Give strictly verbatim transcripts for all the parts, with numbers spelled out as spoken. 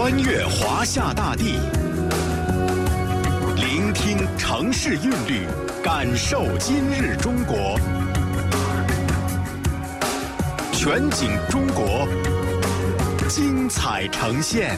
穿越华夏大地，聆听城市韵律，感受今日中国。全景中国，精彩呈现。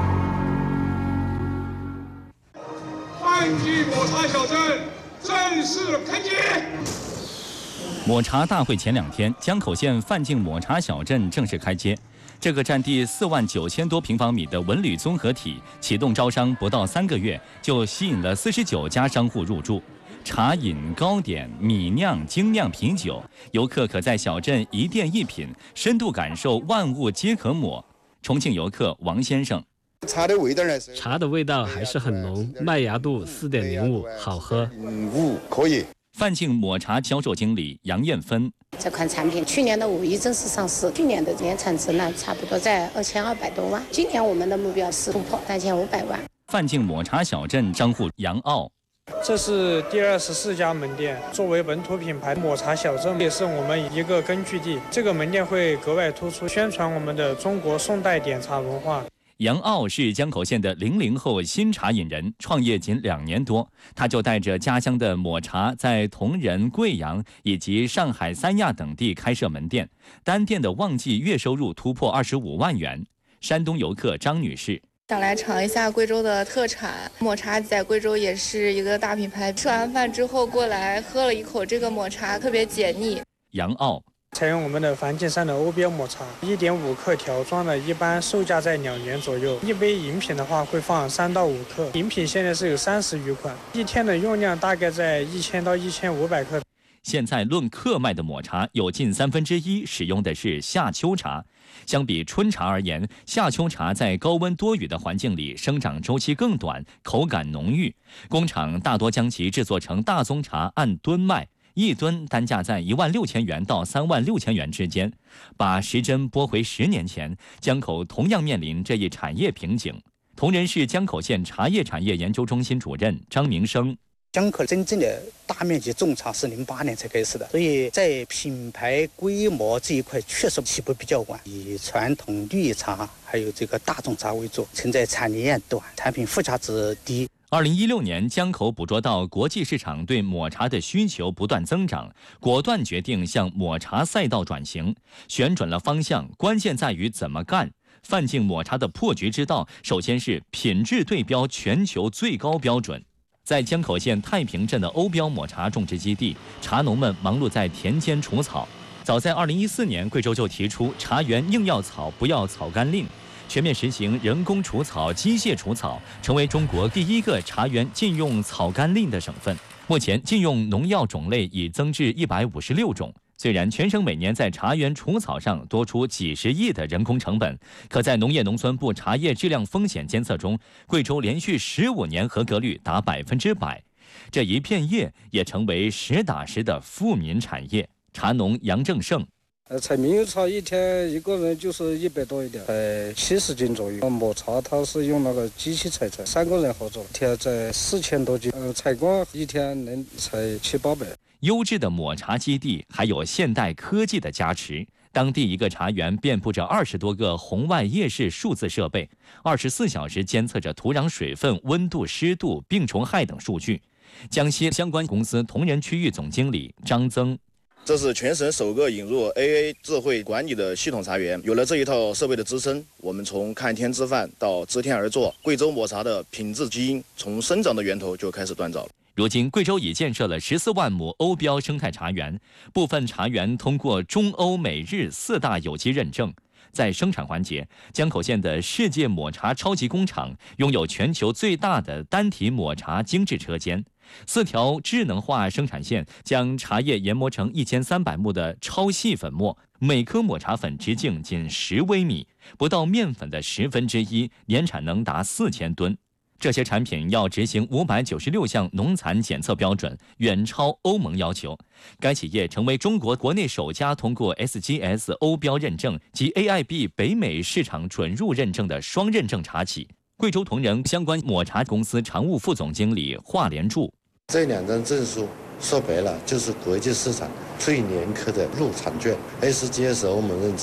范记抹茶小镇正式开机。 抹茶大会前两天，江口县范进抹茶小镇正式开街。这个占地四万九千多平方米的文旅综合体启动招商不到三个月，就吸引了四十九家商户入驻。茶饮、糕点、米酿、精酿啤酒，游客可在小镇一店一品，深度感受万物皆可抹。重庆游客王先生。 茶的味道呢？ 茶的味道还是很浓，麦芽度四点零五，好喝。 五可以。 范进抹茶销售经理杨艳芬。 这款产品去年的五一正式上市，去年的年产值呢差不多在二千二百多万，今年我们的目标是突破三千五百万。 范进抹茶小镇商户杨傲。 这是第二十四家门店，作为本土品牌，抹茶小镇也是我们一个根据地。这个门店会格外突出，宣传我们的中国宋代点茶文化。 杨傲是江口县的零零后新茶饮人，创业仅两年多，他就带着家乡的抹茶，在铜仁、贵阳以及上海、三亚等地开设门店，单店的旺季月收入突破二十五万元。山东游客张女士。 想来尝一下贵州的特产抹茶，在贵州也是一个大品牌。吃完饭之后过来喝了一口这个抹茶，特别解腻。 杨傲。 采用我们的梵净山的欧标抹茶， 一点五克条装的，一般售价在两元左右。一杯饮品的话会放三到五克，饮品现在是有三十余款，一天的用量大概在一千到一千五百克。 现在论克卖的抹茶，有近三分之一使用的是夏秋茶。相比春茶而言，夏秋茶在高温多雨的环境里生长周期更短，口感浓郁。工厂大多将其制作成大宗茶，按吨卖。一吨单价在一万六千元到三万六千元之间。把时针拨回十年前，江口同样面临这一产业瓶颈。铜仁市江口县茶叶产业研究中心主任张明生。 江口真正的大面积种茶是零八年才开始的，所以在品牌规模这一块确实起步比较晚，以传统绿茶还有这个大众茶为主，存在产业链短，产品附加值低。 二零一六年，江口捕捉到国际市场对抹茶的需求不断增长，果断决定向抹茶赛道转型，选准了方向，关键在于怎么干。范进抹茶的破局之道，首先是品质对标全球最高标准。在江口县太平镇的欧标抹茶种植基地，茶农们忙碌在田间除草。早在二零一四年，贵州就提出茶园宁要草不要草甘令，全面实行人工除草、机械除草，成为中国第一个茶园禁用草甘令的省份。目前禁用农药种类已增至一百五十六种。虽然全省每年在茶园除草上多出几十亿的人工成本，可在农业农村部茶叶质量风险监测中，贵州连续十五年合格率达百分之百。这一片叶也成为实打实的富民产业。茶农杨正胜。 呃，采猕猴茶一天一个人就是一百多一点，采七十斤左右。抹茶它是用那个机器采摘，三个人合作，一天在四千多斤。呃，采光一天能采七八百。 优质的抹茶基地还有现代科技的加持，当地一个茶园遍布着二十多个红外夜视数字设备，二十四小时监测着土壤水分、温度、湿度、病虫害等数据。江西相关公司铜仁区域总经理张增。 这是全省首个引入 A A 智慧管理的系统茶园。有了这一套设备的支撑，我们从看天吃饭到知天而作，贵州抹茶的品质基因从生长的源头就开始锻造了。 如今，贵州已建设了十四万亩欧标生态茶园，部分茶园通过中欧美日四大有机认证。在生产环节，江口县的世界抹茶超级工厂拥有全球最大的单体抹茶精制车间，四条智能化生产线将茶叶研磨成一千三百目的超细粉末，每颗抹茶粉直径仅十微米，不到面粉的十分之一，年产能达四千吨。这些产品要执行五百九十六项农残检测标准，远超欧盟要求。该企业成为中国国内首家通过 S G S 欧标认证及 A I B 北美市场准入认证的双认证茶企。贵州铜仁相关抹茶公司常务副总经理华连柱。 这两张证书说白了就是国际市场最严苛的入场券 ，S G S 欧盟认证。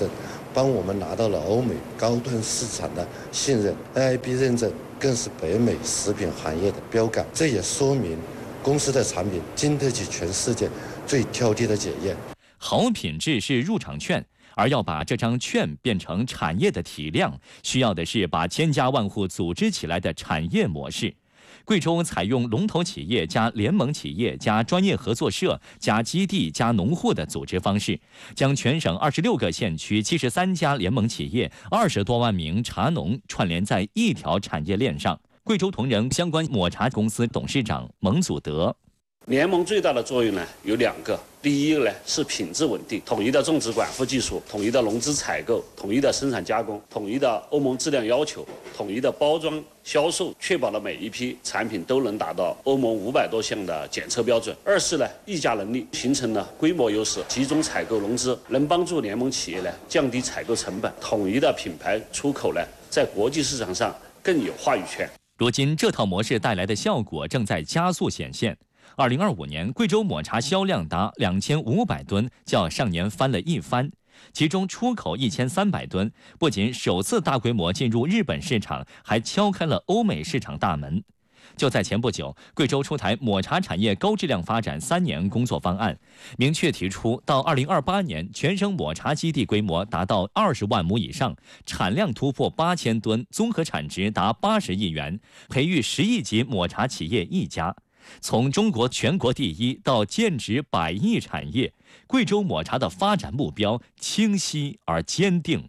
帮我们拿到了欧美高端市场的信任 ，A I B 认证更是北美食品行业的标杆。这也说明公司的产品经得起全世界最挑剔的检验。 好品质是入场券，而要把这张券变成产业的体量，需要的是把千家万户组织起来的产业模式。贵州采用龙头企业加联盟企业加专业合作社加基地加农户的组织方式，将全省二十六个县区七十三家联盟企业、二十多万名茶农串联在一条产业链上。贵州同仁相关抹茶公司董事长蒙祖德。 联盟最大的作用呢有两个，第一个呢是品质稳定，统一的种植管护技术，统一的农资采购，统一的生产加工，统一的欧盟质量要求，统一的包装销售，确保了每一批产品都能达到欧盟五百多项的检测标准。二是呢议价能力，形成了规模优势，集中采购融资，能帮助联盟企业呢降低采购成本，统一的品牌出口呢在国际市场上更有话语权。 如今这套模式带来的效果正在加速显现。二零二五年，贵州抹茶销量达两千五百吨，较上年翻了一番。其中出口一千三百吨，不仅首次大规模进入日本市场，还敲开了欧美市场大门。就在前不久，贵州出台抹茶产业高质量发展三年工作方案，明确提出到二零二八年，全省抹茶基地规模达到二十万亩以上，产量突破八千吨，综合产值达八十亿元，培育十亿级抹茶企业一家。从中国全国第一到建值百亿产业，贵州抹茶的发展目标清晰而坚定。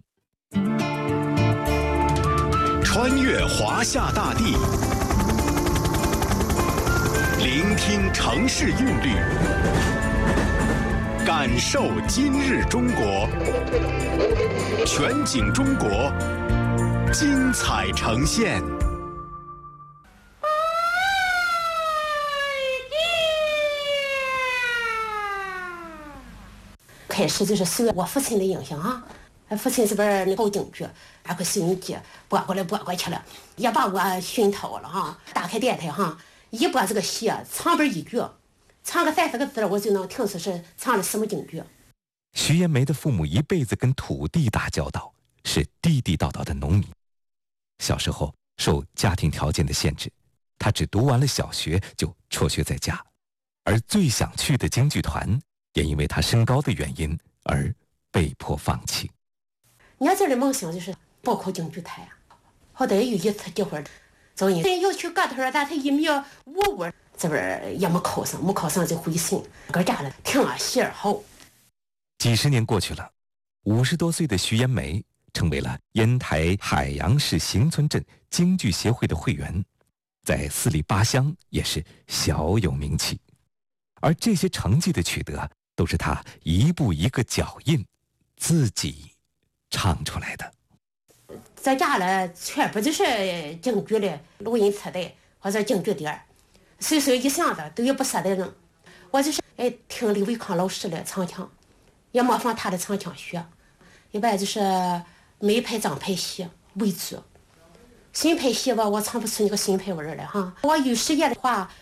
穿越华夏大地，聆听城市韵律，感受今日中国，全景中国，精彩呈现。 开始就是受我父亲的影响啊，父亲这边那报京剧，然后收音机播过来播过去了，也把我熏陶了哈。打开电台哈，一播这个戏，唱边一句，唱个三四个字，我就能听出是唱的什么京剧。 徐延梅的父母一辈子跟土地打交道，是地地道道的农民。小时候受家庭条件的限制，他只读完了小学就辍学在家，而最想去的京剧团也因为他身高的原因而被迫放弃。 年轻的梦想就是报考京剧团呀，好歹有一次机会，早年要去个头，但他一米五五，这边也没考上，没考上就回省，搁家了听啊戏儿好。 几十年过去了，五十多岁的徐延梅成为了烟台海洋市行村镇京剧协会的会员，在四里八乡也是小有名气。而这些成绩的取得，都是他一步一个脚印，自己唱出来的。 在家了，全部就是京剧的录音磁带或者京剧碟，随手一箱子都有不舍得扔。我就是哎听李维康老师的唱腔，也模仿他的唱腔学。一般就是梅派、张派戏为主，新派戏吧，我唱不出那个新派味儿来哈。我有时间的话，